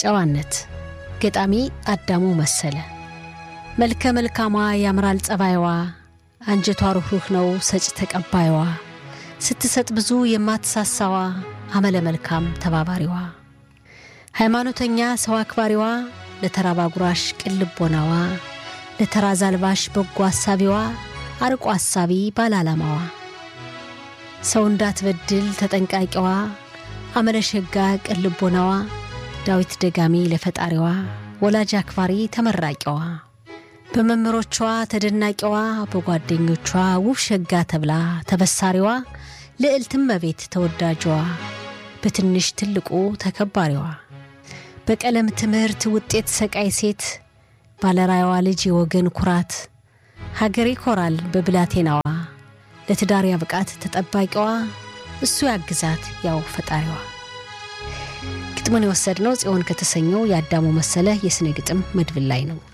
ጨዋነት ገጣሚ አዳሙ መሰለ መልከ መልካማ ያምራል ጸባይዋ አንጀቷ ሩህሩህ ነው ሰጭ ተቀባይዋ ስትሰጥ ብዙ የማትሳሳዋ አመለ መልካም ተባባሪዋ ሃይማኖተኛ ሰው አክባሪዋ ለተራባ ጉራሽ ቅልቦናዋ ለተራዛልባሽ በጎ አሳቢዋ አርቆ አሳቢ ባላላማዋ ሰው እንዳትበድል ተጠንቃቂዋ አመለ ሸጋ ቅልቦናዋ ዳዊት ደጋሚ ለፈጣሪዋ ወላጅ አክባሪ ተመራቂዋ በመምሮቿ ተደናቂዋ በጓደኞቿ ውብ ሸጋ ተብላ ተበሳሪዋ ለእልትም መቤት ተወዳጇ በትንሽ ትልቁ ተከባሪዋ በቀለም ትምህርት ውጤት ሰቃይ ሴት ባለራይዋ ልጅ የወገን ኩራት ሀገሬ ኮራል በብላቴናዋ ለትዳር ያብቃት ተጠባቂዋ እሱ ያግዛት ያው ፈጣሪዋ ግጥሙን የወሰድነው ጽዮን ከተሰኘው ያዳሙ መሰለ የስነ ግጥም መድብል ላይ ነው